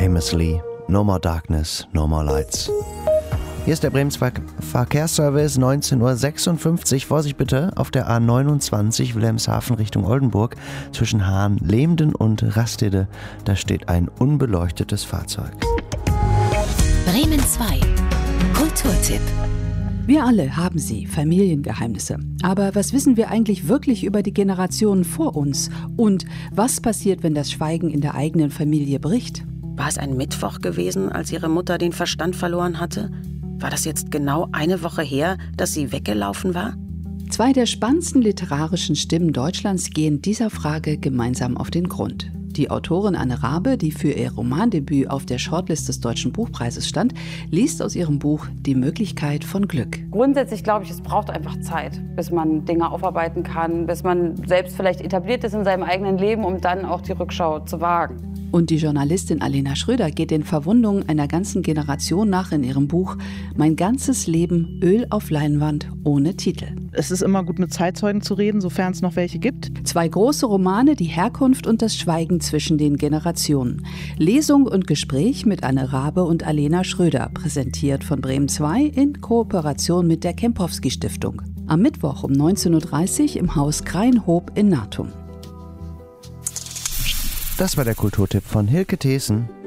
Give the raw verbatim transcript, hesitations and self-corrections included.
Famously, No More Darkness, No More Lights. Hier ist der Bremen Ver- Verkehrsservice, neunzehn Uhr sechsundfünfzig. Vorsicht bitte auf der A neunundzwanzig Wilhelmshaven Richtung Oldenburg zwischen Hahn-Leemden und Rastede. Da steht ein unbeleuchtetes Fahrzeug. Bremen zwei. Kulturtipp. Wir alle haben sie, Familiengeheimnisse. Aber was wissen wir eigentlich wirklich über die Generationen vor uns? Und was passiert, wenn das Schweigen in der eigenen Familie bricht? War es ein Mittwoch gewesen, als ihre Mutter den Verstand verloren hatte? War das jetzt genau eine Woche her, dass sie weggelaufen war? Zwei der spannendsten literarischen Stimmen Deutschlands gehen dieser Frage gemeinsam auf den Grund. Die Autorin Anne Rabe, die für ihr Romandebüt auf der Shortlist des Deutschen Buchpreises stand, liest aus ihrem Buch Die Möglichkeit von Glück. Grundsätzlich glaube ich, es braucht einfach Zeit, bis man Dinge aufarbeiten kann, bis man selbst vielleicht etabliert ist in seinem eigenen Leben, um dann auch die Rückschau zu wagen. Und die Journalistin Alena Schröder geht den Verwundungen einer ganzen Generation nach in ihrem Buch Mein ganzes Leben Öl auf Leinwand ohne Titel. Es ist immer gut, mit Zeitzeugen zu reden, sofern es noch welche gibt. Zwei große Romane, die Herkunft und das Schweigen zwischen den Generationen. Lesung und Gespräch mit Anne Rabe und Alena Schröder, präsentiert von Bremen zwei in Kooperation mit der Kempowski-Stiftung. Am Mittwoch um neunzehn Uhr dreißig im Haus Kreinhoop in Natum. Das war der Kulturtipp von Hilke Thesen.